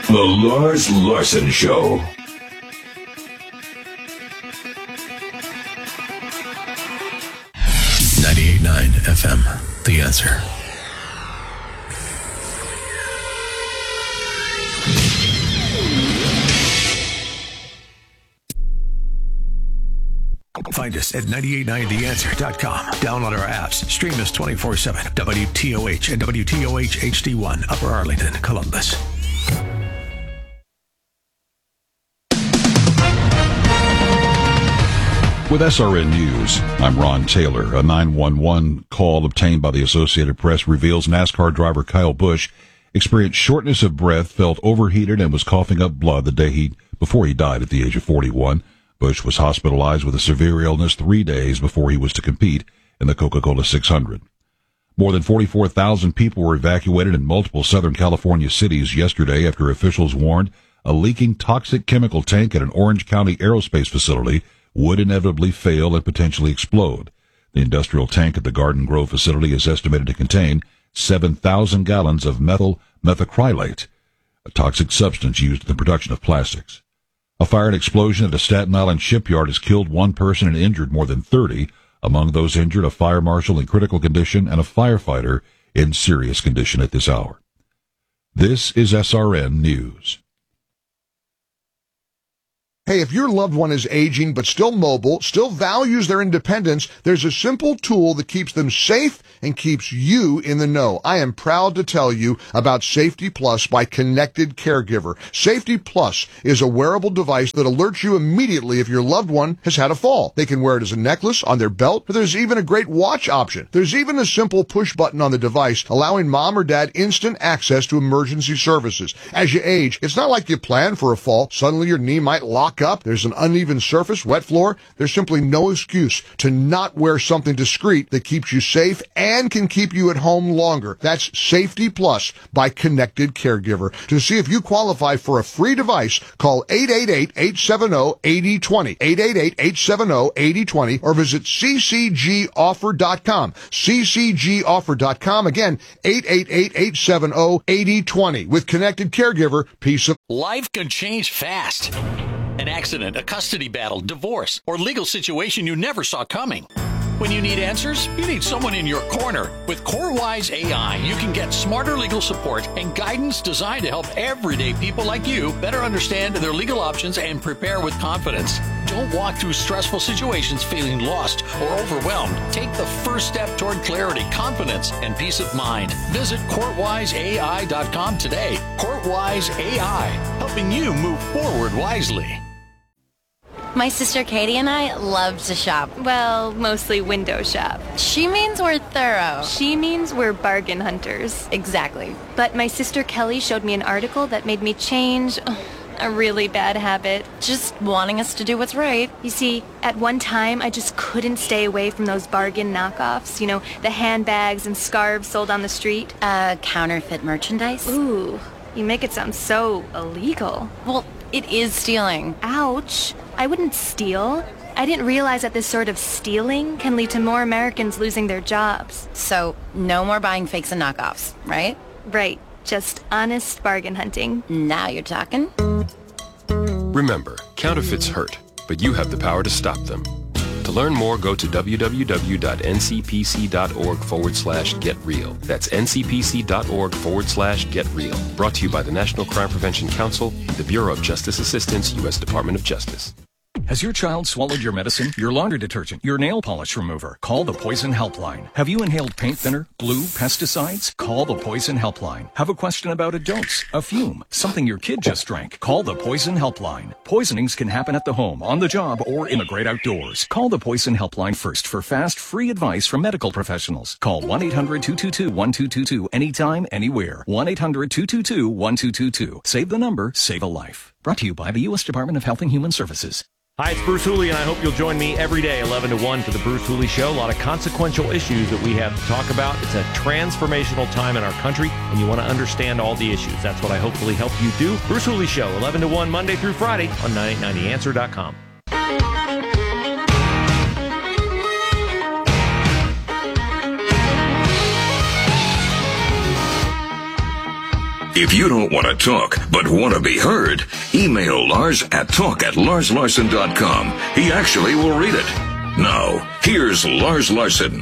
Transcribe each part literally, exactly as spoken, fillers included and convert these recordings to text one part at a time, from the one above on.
The Lars Larson Show. ninety-eight point nine F M, The Answer. Find us at nine eight nine the answer dot com. Download our apps. Stream us twenty-four seven. W T O H and W T O H H D one, Upper Arlington, Columbus. With S R N News, I'm Ron Taylor. A nine one one call obtained by the Associated Press reveals NASCAR driver Kyle Busch experienced shortness of breath, felt overheated, and was coughing up blood the day he before he died at the age of forty-one. Busch was hospitalized with a severe illness three days before he was to compete in the Coca-Cola six hundred. More than forty-four thousand people were evacuated in multiple Southern California cities yesterday after officials warned a leaking toxic chemical tank at an Orange County aerospace facility would inevitably fail and potentially explode. The industrial tank at the Garden Grove facility is estimated to contain seven thousand gallons of methyl methacrylate, a toxic substance used in the production of plastics. A fire and explosion at a Staten Island shipyard has killed one person and injured more than thirty. Among those injured, a fire marshal in critical condition and a firefighter in serious condition at this hour. This is S R N News. Hey, if your loved one is aging but still mobile, still values their independence, there's a simple tool that keeps them safe and keeps you in the know. I am proud to tell you about Safety Plus by Connected Caregiver. Safety Plus is a wearable device that alerts you immediately if your loved one has had a fall. They can wear it as a necklace, on their belt, or there's even a great watch option. There's even a simple push button on the device allowing mom or dad instant access to emergency services. As you age, it's not like you planned for a fall. Suddenly your knee might lock up, there's an uneven surface, wet floor. There's simply no excuse to not wear something discreet that keeps you safe and can keep you at home longer. That's Safety Plus by Connected Caregiver. To see if you qualify for a free device, call eight eight eight, eight seven zero, eight zero two zero, eight eight eight, eight seven zero, eight zero two zero, or visit c c g offer dot com, c c g offer dot com. Again, eight eight eight, eight seven zero, eight zero two zero. With Connected Caregiver, peace of... Life can change fast. An accident, a custody battle, divorce, or legal situation you never saw coming. When you need answers, you need someone in your corner. With CoreWise A I, you can get smarter legal support and guidance designed to help everyday people like you better understand their legal options and prepare with confidence. Don't walk through stressful situations feeling lost or overwhelmed. Take the first step toward clarity, confidence, and peace of mind. Visit court wise A I dot com today. CourtWise A I, helping you move forward wisely. My sister Katie and I love to shop. Well, mostly window shop. She means we're thorough. She means we're bargain hunters. Exactly. But my sister Kelly showed me an article that made me change a really bad habit. Just wanting us to do what's right. You see, at one time, I just couldn't stay away from those bargain knockoffs. You know, the handbags and scarves sold on the street. Uh, counterfeit merchandise? Ooh, you make it sound so illegal. Well, it is stealing. Ouch. I wouldn't steal. I didn't realize that this sort of stealing can lead to more Americans losing their jobs. So, no more buying fakes and knockoffs, right? Right. Just honest bargain hunting. Now you're talking. Remember, counterfeits hurt, but you have the power to stop them. To learn more, go to w w w dot n c p c dot org forward slash get real. That's n c p c dot org forward slash get real. Brought to you by the National Crime Prevention Council, the Bureau of Justice Assistance, U S Department of Justice. Has your child swallowed your medicine, your laundry detergent, your nail polish remover? Call the Poison Helpline. Have you inhaled paint thinner, glue, pesticides? Call the Poison Helpline. Have a question about a dose, a fume, something your kid just drank? Call the Poison Helpline. Poisonings can happen at the home, on the job, or in the great outdoors. Call the Poison Helpline first for fast, free advice from medical professionals. Call one eight hundred, two two two, one two two two anytime, anywhere. one eight hundred, two two two, one two two two. Save the number, save a life. Brought to you by the U S Department of Health and Human Services. Hi, it's Bruce Hooley, and I hope you'll join me every day, eleven to one, for the Bruce Hooley Show. A lot of consequential issues that we have to talk about. It's a transformational time in our country, and you want to understand all the issues. That's what I hopefully help you do. Bruce Hooley Show, eleven to one, Monday through Friday on nine eight nine the answer dot com. If you don't want to talk, but want to be heard, email Lars at talk at lars larson dot com. He actually will read it. Now, here's Lars Larson.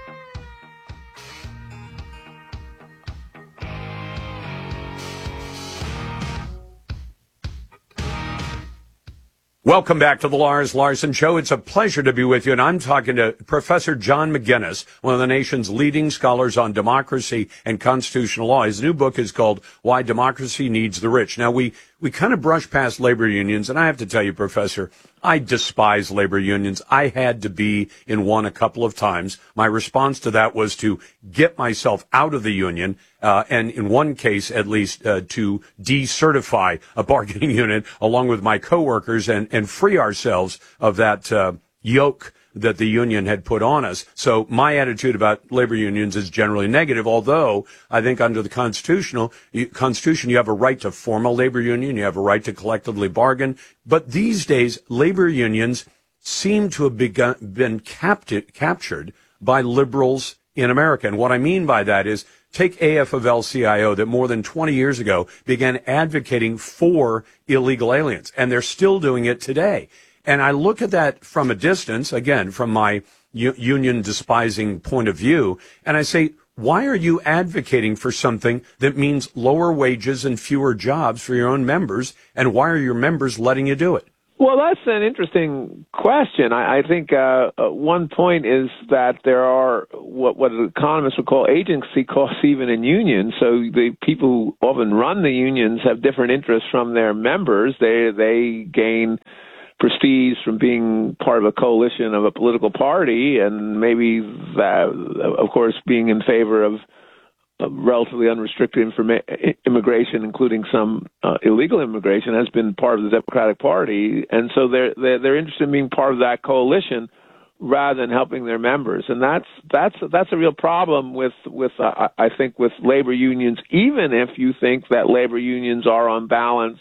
Welcome back to the Lars Larson Show. It's a pleasure to be with you, and I'm talking to Professor John McGinnis, one of the nation's leading scholars on democracy and constitutional law. His new book is called Why Democracy Needs the Rich. Now, we, we kind of brush past labor unions, and I have to tell you, Professor, I despise labor unions. I had to be in one a couple of times. My response to that was to get myself out of the union, uh, and in one case, at least, uh, to decertify a bargaining unit along with my coworkers and, and free ourselves of that uh, yoke that the union had put on us. So my attitude about labor unions is generally negative, although I think under the constitutional you, Constitution, you have a right to form a labor union, you have a right to collectively bargain. But these days, labor unions seem to have begun, been capti- captured by liberals in America. And what I mean by that is, take A F of L C I O that more than twenty years ago began advocating for illegal aliens, and they're still doing it today. And I look at that from a distance, again, from my u- union-despising point of view, and I say, why are you advocating for something that means lower wages and fewer jobs for your own members, and why are your members letting you do it? Well, that's an interesting question. I, I think uh, uh, one point is that there are what, what economists would call agency costs even in unions. So the people who often run the unions have different interests from their members. They they gain prestige from being part of a coalition of a political party, and maybe that, of course, being in favor of Uh, relatively unrestricted informa- immigration, including some uh, illegal immigration, has been part of the Democratic Party, and so they're, they're they're interested in being part of that coalition rather than helping their members, and that's that's that's a real problem with with uh, I think with labor unions. Even if you think that labor unions are on balance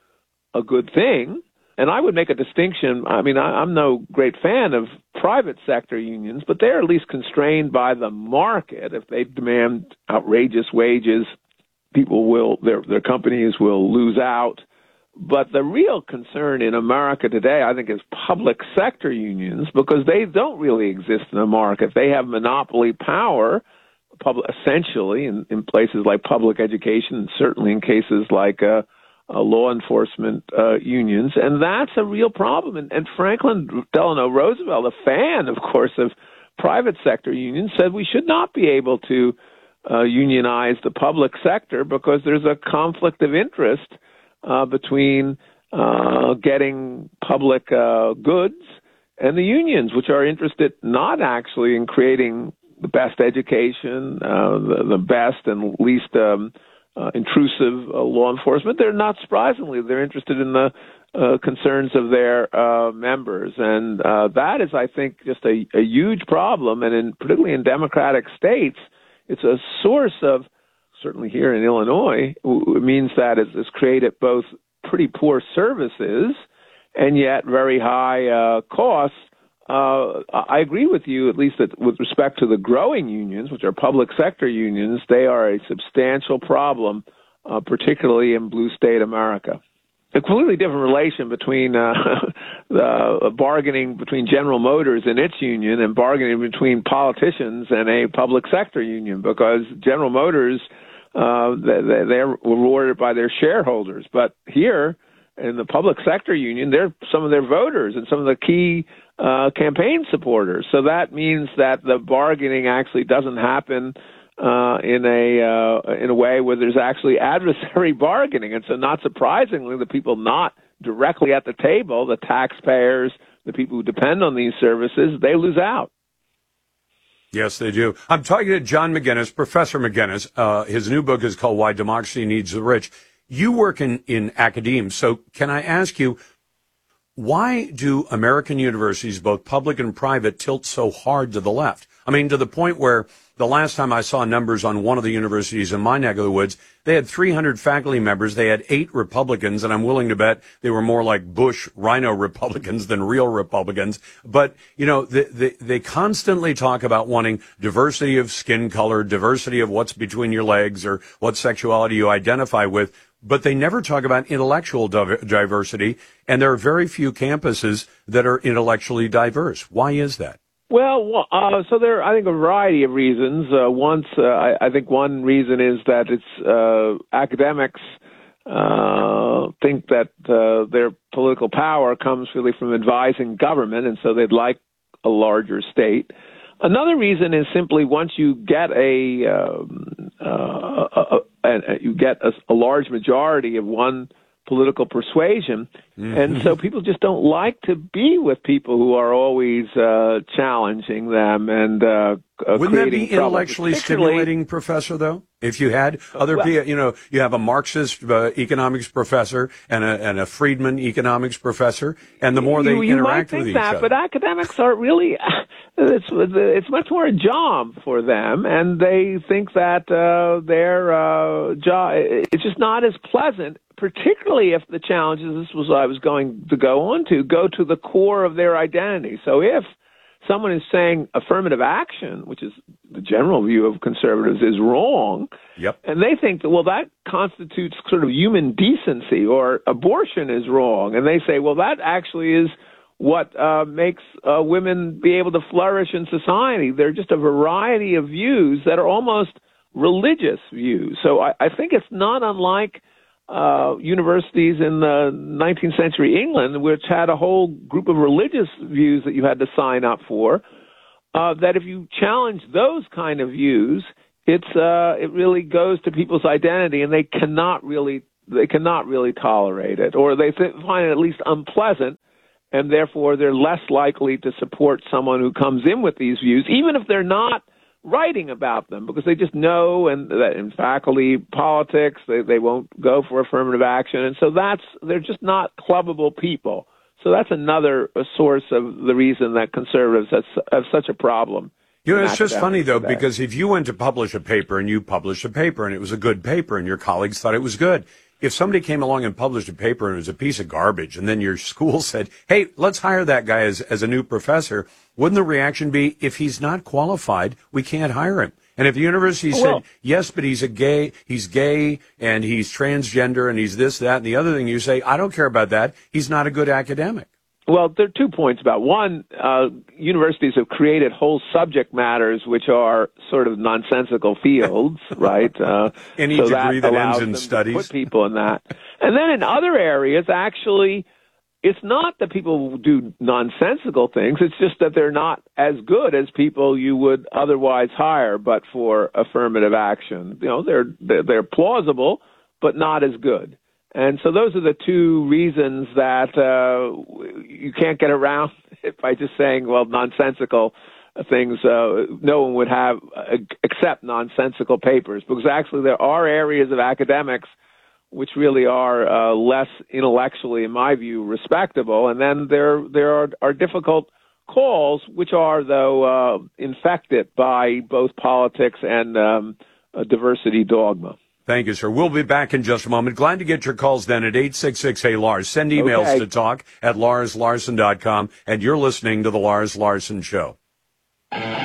a good thing. And I would make a distinction. I mean, I, I'm no great fan of private sector unions, but they're at least constrained by the market. If they demand outrageous wages, people will, their, their companies will lose out. But the real concern in America today, I think, is public sector unions, because they don't really exist in the market. They have monopoly power, public, essentially, in, in places like public education, and certainly in cases like uh, Uh, law enforcement uh, unions, and that's a real problem. And, and Franklin Delano Roosevelt, a fan, of course, of private sector unions, said we should not be able to uh, unionize the public sector because there's a conflict of interest uh, between uh, getting public uh, goods and the unions, which are interested not actually in creating the best education, uh, the, the best and least um, Uh, intrusive uh, law enforcement. They're not surprisingly, they're interested in the uh, concerns of their uh, members. And uh, that is, I think, just a, a huge problem. And in, particularly in democratic states, it's a source of, certainly here in Illinois, it means that it's, it's created both pretty poor services and yet very high uh, costs. Uh, I agree with you, at least that with respect to the growing unions, which are public sector unions, they are a substantial problem, uh, particularly in blue state America. A completely different relation between uh, the bargaining between General Motors and its union and bargaining between politicians and a public sector union, because General Motors, uh, they're rewarded by their shareholders. But here, in the public sector union, they're some of their voters and some of the key uh, campaign supporters. So that means that the bargaining actually doesn't happen uh, in a uh, in a way where there's actually adversary bargaining. And so, not surprisingly, the people not directly at the table, the taxpayers, the people who depend on these services, they lose out. Yes, they do. I'm talking to John McGinnis, Professor McGinnis. Uh, his new book is called Why Democracy Needs the Rich. You work in, in academia, so can I ask you, why do American universities, both public and private, tilt so hard to the left? I mean, to the point where the last time I saw numbers on one of the universities in my neck of the woods, they had three hundred faculty members. They had eight Republicans, and I'm willing to bet they were more like Bush Rhino Republicans than real Republicans. But, you know, they, they, they constantly talk about wanting diversity of skin color, diversity of what's between your legs or what sexuality you identify with. But they never talk about intellectual diversity, and there are very few campuses that are intellectually diverse. Why is that? Well, uh, so there are, I think, a variety of reasons. Uh, once, uh, I, I think one reason is that it's uh, academics uh, think that uh, their political power comes really from advising government, and so they'd like a larger state. Another reason is simply once you get a, um, uh, a, a, a you get a, a large majority of one political persuasion, mm-hmm. and so people just don't like to be with people who are always uh, challenging them and uh, uh, wouldn't that be trouble, intellectually stimulating, Professor? Though, if you had other well, people, you know, you have a Marxist uh, economics professor and a and a Friedman economics professor, and the more they you, you interact might with think each that, other, but academics are really. It's it's much more a job for them, and they think that uh, their uh, job it's just not as pleasant. Particularly if the challenges, this was what I was going to go on to, go to the core of their identity. So if someone is saying affirmative action, which is the general view of conservatives, is wrong, yep. and they think that, well, that constitutes sort of human decency, or abortion is wrong, and they say, well, that actually is what uh, makes uh, women be able to flourish in society. There are just a variety of views that are almost religious views. So I, I think it's not unlike Uh, universities in the nineteenth century England, which had a whole group of religious views that you had to sign up for, uh, that if you challenge those kind of views, it's uh, it really goes to people's identity, and they cannot really they cannot really tolerate it, or they th- find it at least unpleasant, and therefore they're less likely to support someone who comes in with these views, even if they're not writing about them, because they just know, and that in faculty politics they, they won't go for affirmative action, and so that's they're just not clubbable people. So that's another a source of the reason that conservatives have, have such a problem. You know, it's just funny though, today. because if you went to publish a paper and you published a paper and it was a good paper and your colleagues thought it was good, if somebody came along and published a paper and it was a piece of garbage, and then your school said, hey, let's hire that guy as, as a new professor, wouldn't the reaction be, if he's not qualified, we can't hire him? And if the university well, said, yes, but he's a gay, he's gay, and he's transgender, and he's this, that, and the other thing, you say, I don't care about that, he's not a good academic. Well, there are two points about. One, uh, universities have created whole subject matters which are sort of nonsensical fields, right? Uh, Any so degree that, that allows ends in them studies. To put people in that. And then in other areas, actually, it's not that people do nonsensical things. It's just that they're not as good as people you would otherwise hire, but for affirmative action. You know, they're they're, they're plausible, but not as good. And so those are the two reasons that uh, you can't get around it by just saying, well, nonsensical things. Uh, no one would have uh, accept nonsensical papers, because actually there are areas of academics which really are uh, less intellectually, in my view, respectable. And then there there are, are difficult calls, which are, though, uh, infected by both politics and um, a diversity dogma. Thank you, sir. We'll be back in just a moment. Glad to get your calls then at eight six six, hey, Lars. Send emails okay. to talk at lars larson dot com, and you're listening to The Lars Larson Show.